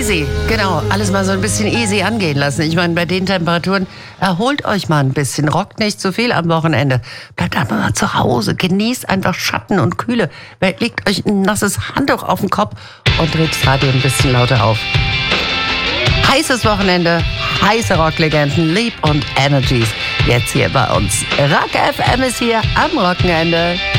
easy. Genau, alles mal so ein bisschen easy angehen lassen. Ich meine, bei den Temperaturen, erholt euch mal ein bisschen. Rockt nicht zu viel am Wochenende. Bleibt einfach mal zu Hause. Genießt einfach Schatten und Kühle. Legt euch ein nasses Handtuch auf den Kopf und dreht das Radio ein bisschen lauter auf. Heißes Wochenende, heiße Rocklegenden, Leap und Energies. Jetzt hier bei uns. Rock FM ist hier am Wochenende.